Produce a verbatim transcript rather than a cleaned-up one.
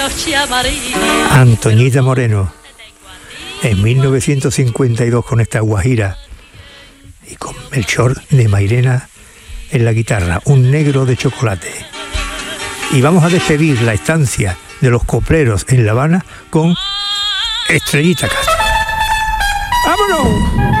Antoñita Moreno, en mil novecientos cincuenta y dos, con esta guajira y con Melchor de Mairena en la guitarra, Un negro de chocolate. Y vamos a despedir la estancia de los copleros en La Habana con Estrellita Castro. ¡Vámonos!